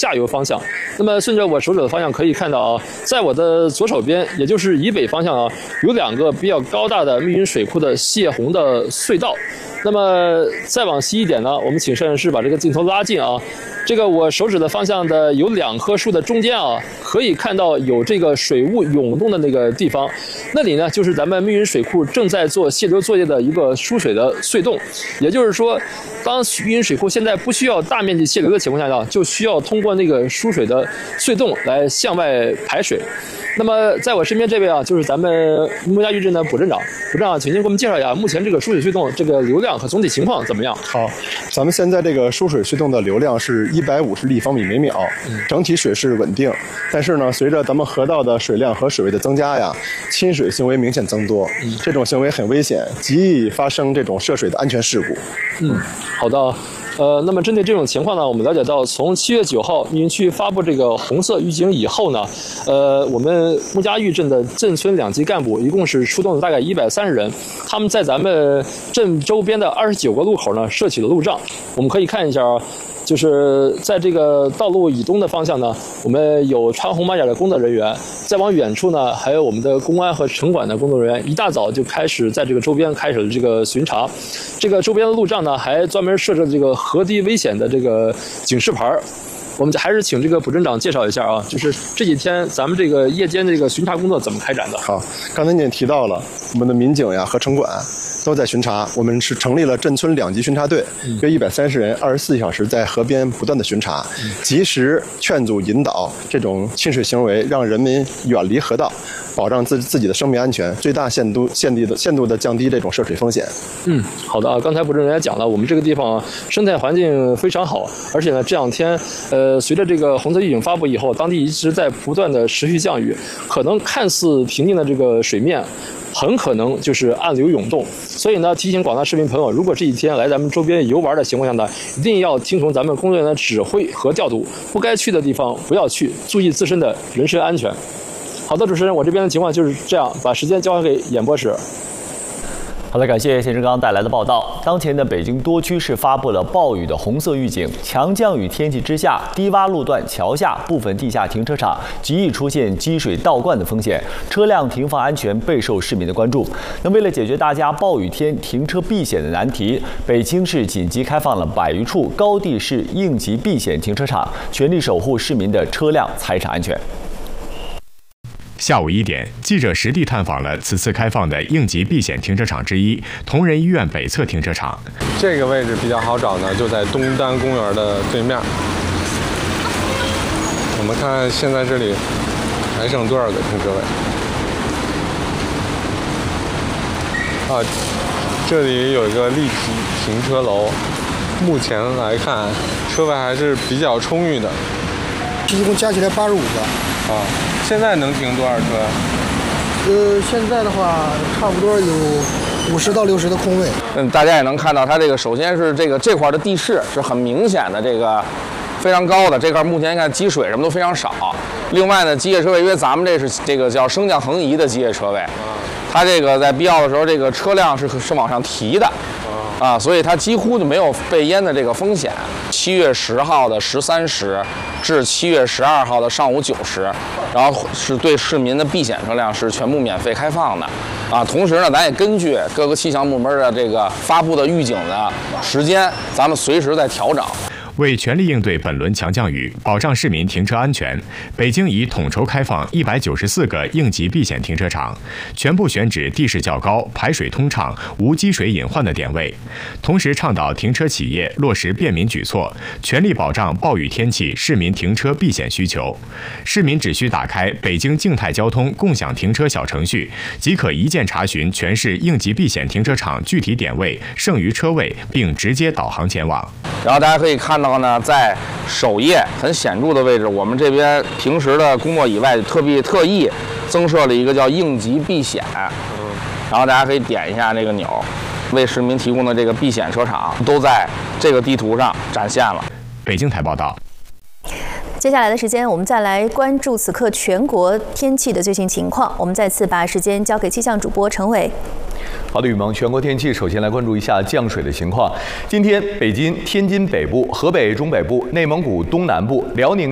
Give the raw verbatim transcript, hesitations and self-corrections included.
下游方向。那么顺着我手指的方向可以看到啊，在我的左手边，也就是以北方向啊，有两个比较高大的密云水库的泄洪的隧道。那么再往西一点呢，我们请摄影师把这个镜头拉近啊。这个我手指的方向的有两棵树的中间啊，可以看到有这个水雾涌动的那个地方，那里呢就是咱们密云水库正在做泄流作业的一个输水的隧洞。也就是说，当密云水库现在不需要大面积泄流的情况下呢，就需要通过那个输水的隧洞来向外排水。那么在我身边这位啊，就是咱们木家峪镇的卜镇长。卜镇长，请您给我们介绍一下目前这个输水隧洞这个流量和总体情况怎么样？ 好，咱们现在这个输水隧洞的流量是一百五十立方米每秒，整体水势稳定。但是呢，随着咱们河道的水量和水位的增加呀，侵水行为明显增多，这种行为很危险，极易发生这种涉水的安全事故。 嗯，好的。呃，那么针对这种情况呢，我们了解到，从七月九号密云区发布这个红色预警以后呢，呃，我们木家峪镇的镇村两级干部一共是出动了大概一百三十人，他们在咱们镇周边的二十九个路口呢设起了路障。我们可以看一下啊，就是在这个道路以东的方向呢，我们有穿红马甲的工作人员；再往远处呢，还有我们的公安和城管的工作人员，一大早就开始在这个周边开始了这个巡查。这个周边的路障呢，还专门设置了这个河堤危险的这个警示牌。我们还是请这个卜镇长介绍一下啊，就是这几天咱们这个夜间这个巡查工作怎么开展的？ 好，刚才您也提到了，我们的民警呀和城管都在巡查，我们是成立了镇村两级巡查队，约一百三十人，二十四小时在河边不断的巡查，及时劝阻引导这种侵水行为，让人民远离河道，保障自自己的生命安全，最大限度限地的限度的降低这种涉水风险。 嗯，好的啊，刚才卜镇长也讲了，我们这个地方啊，生态环境非常好，而且呢，这两天呃，随着这个红色预警发布以后，当地一直在不断的持续降雨，可能看似平静的这个水面，很可能就是暗流涌动。所以呢，提醒广大市民朋友，如果这几天来咱们周边游玩的情况下呢，一定要听从咱们工作人员的指挥和调度，不该去的地方不要去，注意自身的人身安全。好的，主持人，我这边的情况就是这样，把时间交还给演播室。 好的，感谢谢志刚带来的报道。当前的北京多区是发布了暴雨的红色预警，强降雨天气之下，低洼路段、桥下部分地下停车场极易出现积水倒灌的风险，车辆停放安全备受市民的关注。那为了解决大家暴雨天停车避险的难题，北京市紧急开放了百余处高地式应急避险停车场，全力守护市民的车辆财产安全。 下午一点，记者实地探访了此次开放的应急避险停车场之一——同仁医院北侧停车场。 这个位置比较好找呢，就在东单公园的对面。我们看现在这里还剩多少个停车位？啊，这里有一个立体停车楼，目前来看车位还是比较充裕的。 一共加起来八十五个。 啊。现在能停多少车？ 呃，现在的话，差不多有五十到六十的空位。 嗯，大家也能看到，它这个首先是这个这块的地势是很明显的，这个非常高的这块，目前看积水什么都非常少。另外呢，机械车位，因为咱们这是这个叫升降横移的机械车位，它这个在必要的时候，这个车辆是是往上提的。啊，所以它几乎就没有被淹的这个风险。七月十号的十三时至七月十二号的上午九时，然后是对市民的避险车辆是全部免费开放的。啊，同时呢，咱也根据各个气象部门的这个发布的预警的时间，咱们随时在调整。 为全力应对本轮强降雨，保障市民停车安全，北京已统筹开放一百九十四个应急避险停车场，全部选址地势较高、排水通畅、无积水隐患的点位。同时倡导停车企业落实便民举措，全力保障暴雨天气市民停车避险需求。市民只需打开北京静态交通共享停车小程序，即可一键查询全市应急避险停车场具体点位、剩余车位，并直接导航前往。 然后大家可以看到呢，在首页很显著的位置，我们这边平时的工作以外，特别特意增设了一个叫应急避险，然后大家可以点一下这个钮，为市民提供的这个避险车场都在这个地图上展现了。 北京台报道。 接下来的时间，我们再来关注此刻全国天气的最新情况。我们再次把时间交给气象主播陈伟。 好的，雨萌，全国天气首先来关注一下降水的情况。今天，北京、天津北部、河北中北部、内蒙古东南部、辽宁。